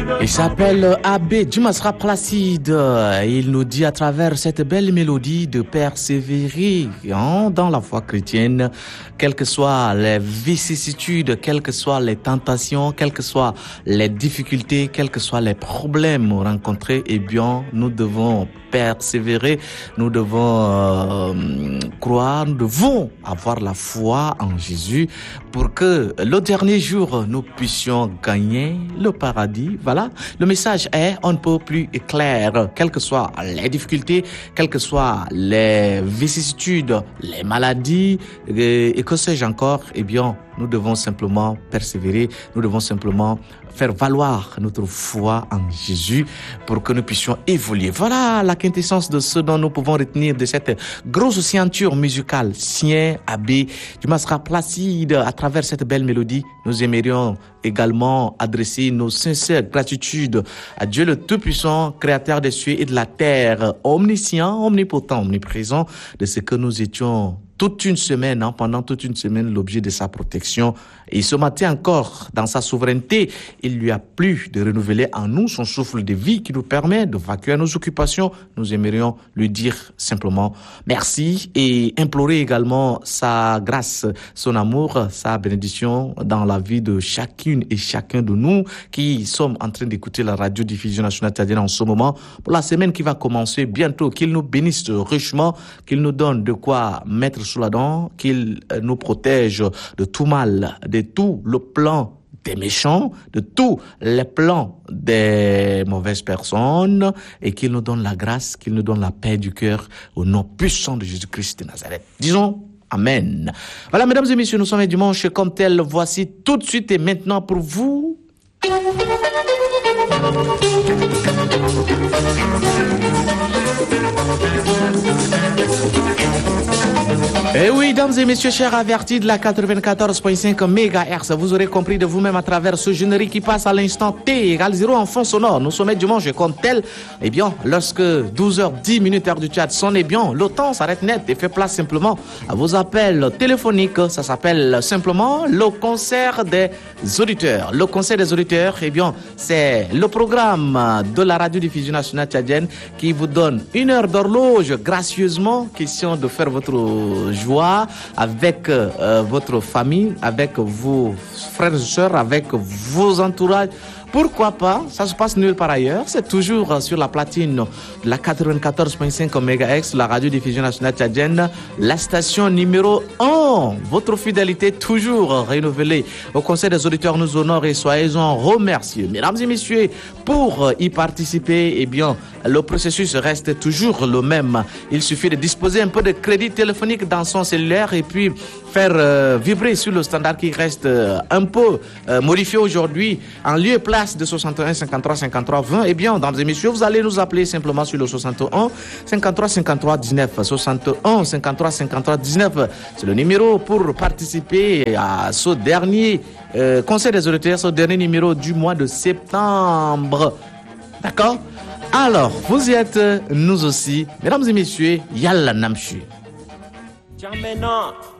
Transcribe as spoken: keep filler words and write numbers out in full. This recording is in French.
Il s'appelle Abbé Djumasra Placide. Il nous dit à travers cette belle mélodie de persévérer hein, dans la foi chrétienne, quelles que soient les vicissitudes, quelles que soient les tentations, quelles que soient les difficultés, quels que soient les problèmes rencontrés, eh bien, nous devons persévérer, nous devons euh, croire, nous devons avoir la foi en Jésus pour que le dernier jour, nous puissions gagner le paradis. Voilà, le message est, on ne peut plus clair, quelles que soient les difficultés, quelles que soient les vicissitudes, les maladies, et, et que sais-je encore, eh bien, nous devons simplement persévérer, nous devons simplement faire valoir notre foi en Jésus pour que nous puissions évoluer. Voilà la quintessence de ce dont nous pouvons retenir de cette grosse ceinture musicale. Sien, Abbé Djumasra Placide, à travers cette belle mélodie, nous aimerions également adresser nos sincères gratitudes à Dieu le Tout-Puissant, Créateur des cieux et de la terre, omniscient, omnipotent, omniprésent, de ce que nous étions toute une semaine, hein, pendant toute une semaine, l'objet de sa protection. Et ce matin encore, dans sa souveraineté, il lui a plu de renouveler en nous son souffle de vie qui nous permet de vaquer à nos occupations. Nous aimerions lui dire simplement merci et implorer également sa grâce, son amour, sa bénédiction dans la vie de chacune et chacun de nous qui sommes en train d'écouter la radiodiffusion nationale tchadienne en ce moment pour la semaine qui va commencer bientôt. Qu'il nous bénisse richement, qu'il nous donne de quoi mettre sous la dent, qu'il nous protège de tout mal, de tout le plan des méchants, de tous les plans des mauvaises personnes, et qu'il nous donne la grâce, qu'il nous donne la paix du cœur au nom puissant de Jésus-Christ de Nazareth. Disons Amen. Voilà, mesdames et messieurs, nous sommes dimanche comme tel. Voici tout de suite et maintenant pour vous. Eh oui, dames et messieurs, chers avertis de la quatre-vingt-quatorze virgule cinq mégahertz, vous aurez compris de vous-même à travers ce générique qui passe à l'instant T égale zéro en fond sonore. Nous sommes dimanche comme tel. Eh bien, lorsque douze heures dix minutes heure du Tchad sonne, eh bien, le temps s'arrête net et fait place simplement à vos appels téléphoniques. Ça s'appelle simplement le concert des auditeurs. Le concert des auditeurs, eh bien, c'est le programme de la radiodiffusion nationale tchadienne qui vous donne une heure d'horloge gracieusement, question de faire votre joie avec euh, votre famille, avec vos frères et sœurs, avec vos entourages. Pourquoi pas? Ça se passe nulle part ailleurs. C'est toujours sur la platine de la quatre-vingt-quatorze virgule cinq mégahertz, la radiodiffusion nationale tchadienne, la station numéro un. Votre fidélité toujours renouvelée au Conseil des auditeurs nous honore et soyez-en remerciés. Mesdames et messieurs, pour y participer, eh bien, le processus reste toujours le même. Il suffit de disposer un peu de crédit téléphonique dans son cellulaire et puis faire euh, vibrer sur le standard qui reste euh, un peu euh, modifié aujourd'hui en lieu et place de soixante et un cinquante-trois cinquante-trois vingt. Eh bien, mesdames et messieurs, vous allez nous appeler simplement sur le soixante et un cinquante-trois cinquante-trois dix-neuf. soixante et un cinquante-trois cinquante-trois dix-neuf. C'est le numéro pour participer à ce dernier euh, Conseil des auditeurs, ce dernier numéro du mois de septembre. D'accord? Alors, vous y êtes, nous aussi. Mesdames et messieurs, Yalla Namchu. Jamais non.